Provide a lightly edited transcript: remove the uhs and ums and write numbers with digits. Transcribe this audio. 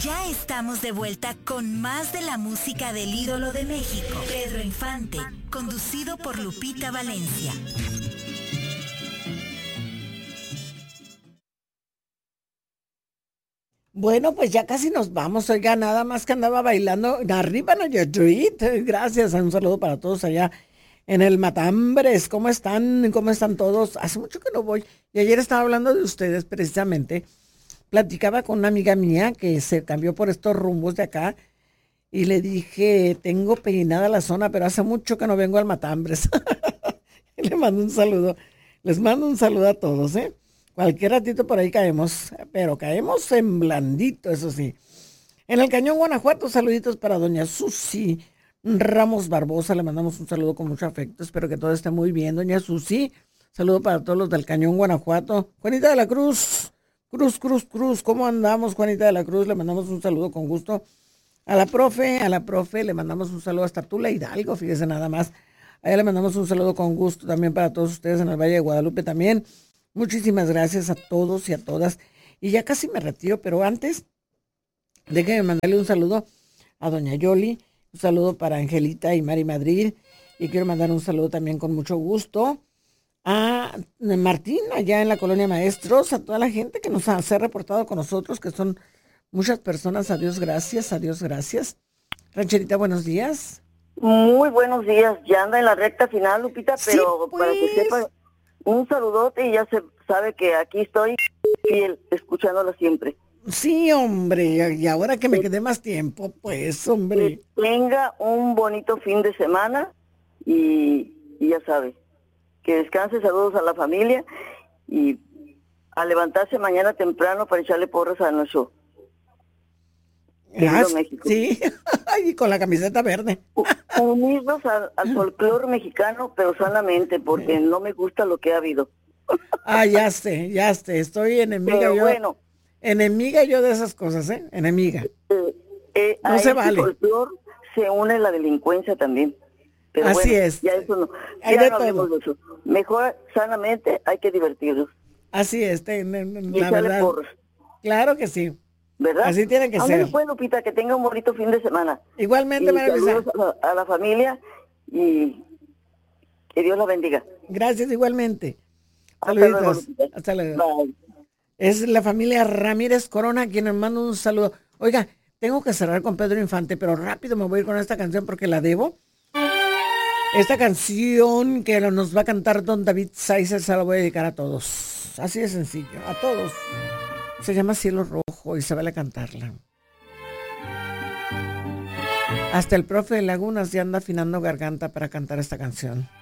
Ya estamos de vuelta con más de la música del ídolo de México, Pedro Infante, conducido por Lupita Valencia. Bueno, pues ya casi nos vamos. Oiga, nada más que andaba bailando. Arriba no your treat. Gracias. Un saludo para todos allá en el Matambres. ¿Cómo están? ¿Cómo están todos? Hace mucho que no voy. Y ayer estaba hablando de ustedes precisamente. Platicaba con una amiga mía que se cambió por estos rumbos de acá. Y le dije, tengo peinada la zona, pero hace mucho que no vengo al Matambres. Le mando un saludo. Les mando un saludo a todos, ¿eh? Cualquier ratito por ahí caemos, pero caemos en blandito, eso sí. En el Cañón, Guanajuato, saluditos para doña Susi Ramos Barbosa. Le mandamos un saludo con mucho afecto. Espero que todo esté muy bien, doña Susi. Saludo para todos los del Cañón, Guanajuato. Juanita de la Cruz. Cruz. ¿Cómo andamos, Juanita de la Cruz? Le mandamos un saludo con gusto. A la profe, le mandamos un saludo hasta Tula Hidalgo, fíjese nada más. A ella le mandamos un saludo con gusto también para todos ustedes en el Valle de Guadalupe también. Muchísimas gracias a todos y a todas. Y ya casi me retiro, pero antes, déjenme mandarle un saludo a doña Yoli, un saludo para Angelita y Mari Madrid, y quiero mandar un saludo también con mucho gusto a Martín, allá en la Colonia Maestros, a toda la gente que se ha reportado con nosotros, que son muchas personas. Adiós, gracias. Rancherita, buenos días. Muy buenos días, ya anda en la recta final, Lupita, Sí, pero pues. para que sepa, un saludote y ya se sabe que aquí estoy fiel, escuchándola siempre. Sí, hombre, y ahora que me quedé más tiempo, pues, hombre. Que tenga un bonito fin de semana y ya sabe, que descanse, saludos a la familia y a levantarse mañana temprano para echarle porras a nuestro querido México. Sí, y con la camiseta verde. Unirnos al folclore mexicano, pero sanamente, porque no me gusta lo que ha habido. Ya sé, estoy enemiga Pero yo. bueno. Enemiga yo de esas cosas, ¿eh? Enemiga. No se vale. Folclore se une la delincuencia también. Pero así bueno, es. Ya eso no. Hay Ya de no hablemos de eso. Mejor sanamente hay que divertirnos. Así es, Y la verdad. Porras. Claro que sí. ¿Verdad? Así tiene que ser. Pues, Lupita, que tenga un bonito fin de semana. Igualmente, María Luisa. Saludos a la familia y que Dios la bendiga. Gracias, igualmente. Saluditos. Hasta luego. Bye. Es la familia Ramírez Corona quien nos manda un saludo. Oiga, tengo que cerrar con Pedro Infante, pero rápido me voy a ir con esta canción porque la debo. Esta canción que nos va a cantar don David Saizer se la voy a dedicar a todos. Así de sencillo, a todos. Se llama Cielo Rojo y se vale cantarla. Hasta el profe de Lagunas ya anda afinando garganta para cantar esta canción.